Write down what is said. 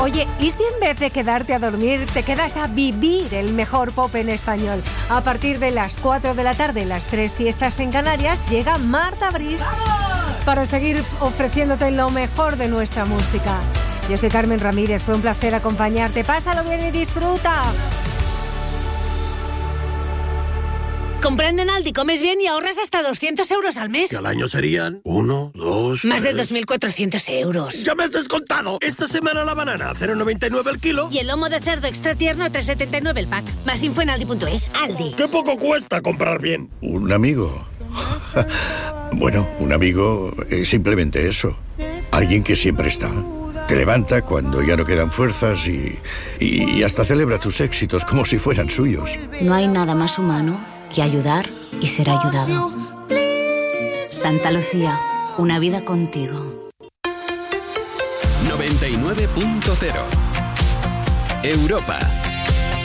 Oye, ¿y si en vez de quedarte a dormir te quedas a vivir el mejor pop en español? A partir de las 4 de la tarde, las 3 si estás en Canarias, llega Marta Briz para seguir ofreciéndote lo mejor de nuestra música. Yo soy Carmen Ramírez, fue un placer acompañarte. Pásalo bien y disfruta. Comprando en Aldi comes bien y ahorras hasta 200 euros al mes. Que al año serían 1, 2... Más de 2.400 euros. ¡Ya me has descontado! Esta semana la banana, 0,99 el kilo. Y el lomo de cerdo extra tierno, 3,79 el pack. Más info en Aldi.es. Aldi. ¡Qué poco cuesta comprar bien! ¿Un amigo? Bueno, un amigo es simplemente eso. Alguien que siempre está. Te levanta cuando ya no quedan fuerzas y hasta celebra tus éxitos como si fueran suyos. No hay nada más humano que ayudar y ser ayudado. Santa Lucía, una vida contigo. 99.0 Europa.